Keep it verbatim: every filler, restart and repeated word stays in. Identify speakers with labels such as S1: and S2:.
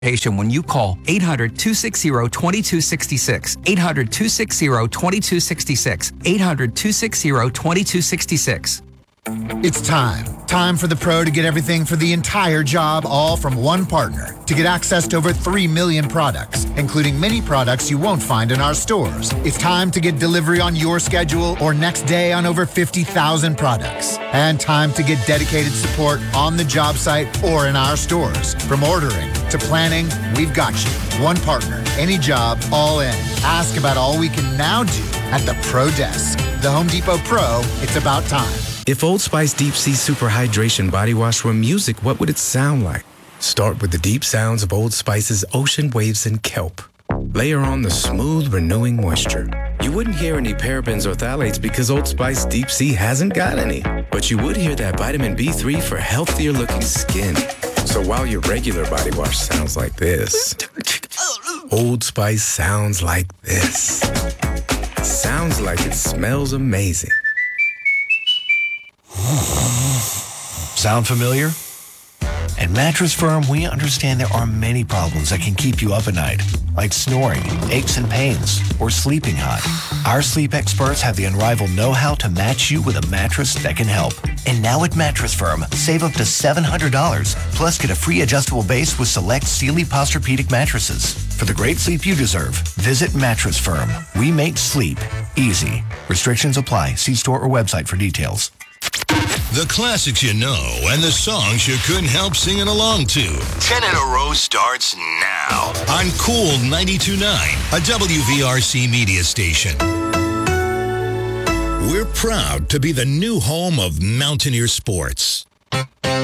S1: Patient when you call eight hundred, two six zero, two two six six, eight hundred, two six zero, two two six six, eight hundred, two six zero, two two six six.
S2: It's time. Time for the pro to get everything for the entire job, all from one partner. To get access to over three million products, including many products you won't find in our stores. It's time to get delivery on your schedule or next day on over fifty thousand products. And time to get dedicated support on the job site or in our stores. From ordering to planning, we've got you. One partner, any job, all in. Ask about all we can now do at the Pro Desk. The Home Depot Pro, it's about time.
S3: If Old Spice Deep Sea Super Hydration Body Wash were music, what would it sound like? Start with the deep sounds of Old Spice's ocean waves and kelp. Layer on the smooth, renewing moisture. You wouldn't hear any parabens or phthalates because Old Spice Deep Sea hasn't got any. But you would hear that vitamin B three for healthier looking skin. So while your regular body wash sounds like this, Old Spice sounds like this. Sounds like it smells amazing.
S4: Sound familiar? At Mattress Firm, we understand there are many problems that can keep you up at night, like snoring, aches and pains, or sleeping hot. Our sleep experts have the unrivaled know-how to match you with a mattress that can help. And now at Mattress Firm, save up to seven hundred dollars, plus get a free adjustable base with select Sealy Posturepedic mattresses. For the great sleep you deserve, visit Mattress Firm. We make sleep easy. Restrictions apply. See store or website for details.
S5: The classics you know and the songs you couldn't help singing along to. Ten in a row starts now on Cool ninety-two point nine, a W V R C media station. We're proud to be the new home of Mountaineer Sports.